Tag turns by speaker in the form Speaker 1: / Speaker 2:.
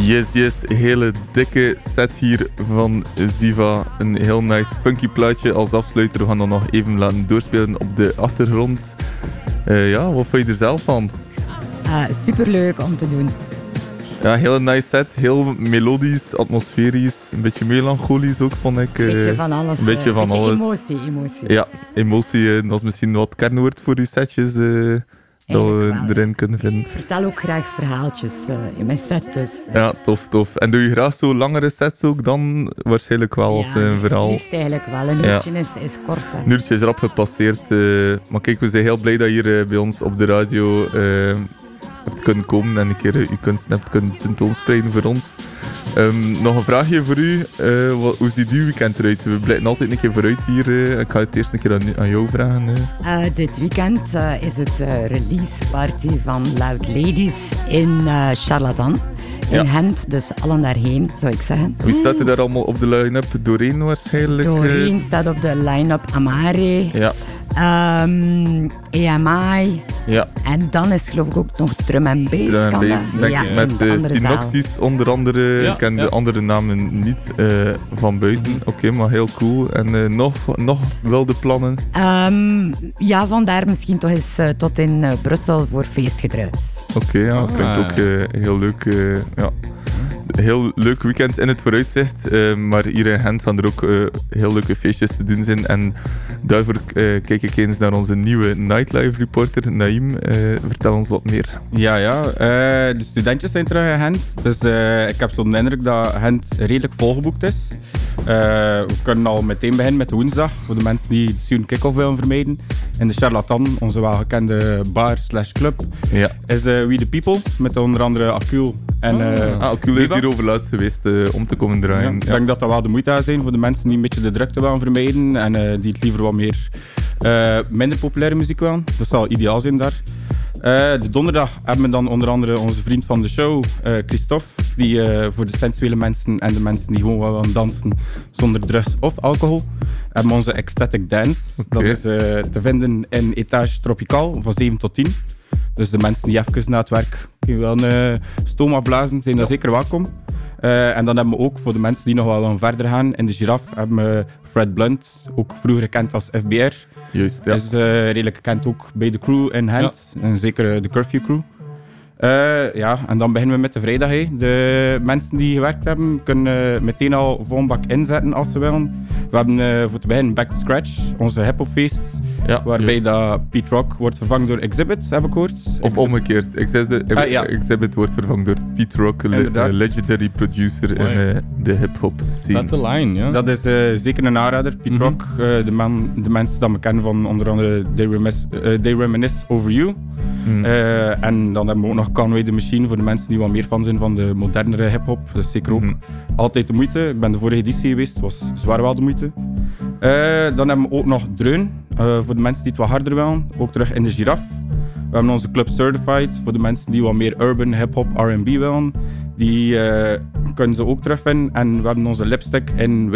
Speaker 1: Yes, hele dikke set hier van Ziva. Een heel nice funky plaatje als afsluiter. We gaan dan nog even laten doorspelen op de achtergrond. Wat vind je er zelf van?
Speaker 2: Superleuk om te doen.
Speaker 1: Ja, hele nice set. Heel melodisch, atmosferisch. Een beetje melancholisch ook, vond ik.
Speaker 2: Een beetje van alles.
Speaker 1: Een beetje van alles.
Speaker 2: Emotie.
Speaker 1: Ja, emotie. Dat is misschien wat kernwoord voor uw setjes. Dat we erin kunnen vinden.
Speaker 2: Ik vertel ook graag verhaaltjes in mijn set. Dus,
Speaker 1: Ja, tof. En doe je graag zo langere sets ook dan? Waarschijnlijk wel als een verhaal.
Speaker 2: Ja, het eigenlijk wel. Een uurtje is kort.
Speaker 1: Een uurtje is rap gepasseerd. Maar kijk, we zijn heel blij dat je hier bij ons op de radio hebt kunnen komen en een keer uw kunst hebt kunnen tentoonspreiden voor ons. Nog een vraagje voor u. Hoe ziet uw weekend eruit? We blijven altijd een keer vooruit hier. Ik ga het eerst een keer aan jou vragen.
Speaker 2: Dit weekend is het release party van Loud Ladies in Charlatan. In Gent, dus allen daarheen, zou ik zeggen.
Speaker 1: Wie staat er daar allemaal op de line-up? Doreen waarschijnlijk?
Speaker 2: Doreen staat op de line-up, Amare.
Speaker 1: Ja.
Speaker 2: EMI.
Speaker 1: Ja.
Speaker 2: En dan is geloof ik ook nog Drum and Bass.
Speaker 1: Denk ik, met Synoxis onder andere. Ik ken de andere namen niet van buiten. Oké, maar heel cool. En nog wilde plannen?
Speaker 2: Vandaar misschien toch eens tot in Brussel voor feestgedruis.
Speaker 1: Oké, klinkt ook heel leuk. Heel leuk weekend in het vooruitzicht. Maar hier in Gent gaan er ook heel leuke feestjes te doen zijn. En daarvoor kijk ik eens naar onze nieuwe Nightlife reporter, Naïm. Vertel ons wat meer.
Speaker 3: De studentjes zijn terug in Gent. Dus ik heb zo'n indruk dat Gent redelijk volgeboekt is. We kunnen al meteen beginnen met de woensdag. Voor de mensen die de student kick-off willen vermijden. In de Charlatan, onze welgekende bar/club, is We The People. Met onder andere Acul.
Speaker 1: Acul is hier over laatst geweest om te komen draaien.
Speaker 3: Ik denk dat dat wel de moeite gaat zijn voor de mensen die een beetje de drukte willen vermijden. En die het liever wat meer minder populaire muziek willen. Dat zal ideaal zijn daar. De donderdag hebben we dan onder andere onze vriend van de show, Christophe, die voor de sensuele mensen en de mensen die gewoon willen dansen zonder drugs of alcohol, hebben we onze Ecstatic Dance. Dat is te vinden in Etage Tropical van 7 tot 10. Dus de mensen die even na het werk wel een stoom afblazen, zijn daar zeker welkom. En dan hebben we ook voor de mensen die nog wel verder gaan, in de Giraffe hebben we Fred Blunt, ook vroeger gekend als FBR.
Speaker 1: Juist, ja.
Speaker 3: Is redelijk gekend ook bij de crew in Gent, en zeker de Curfew crew. En dan beginnen we met de vrijdag. De mensen die gewerkt hebben, kunnen meteen al volbak inzetten als ze willen. We hebben voor te beginnen Back to Scratch, onze hip-hopfeest. Waarbij dat Pete Rock wordt vervangen door Exhibit, heb ik gehoord.
Speaker 1: Of omgekeerd. Exhibit wordt vervangen door Pete Rock, legendary producer in de hip-hop scene.
Speaker 4: That's the line, ja.
Speaker 3: Dat is zeker een aanrader. Pete Rock, de mensen die we kennen van onder andere They Reminisce Over You. En dan hebben we ook nog Conway the Machine voor de mensen die wat meer fan zijn van de modernere hip-hop. Dat is zeker ook altijd de moeite. Ik ben de vorige editie geweest, het was zwaar wel de moeite. Dan hebben we ook nog Dreun, voor de mensen die het wat harder willen. Ook terug in de Giraffe. We hebben onze Club Certified, voor de mensen die wat meer urban, hip-hop, R&B willen. Die kunnen ze ook terugvinden. En we hebben onze Lipstick in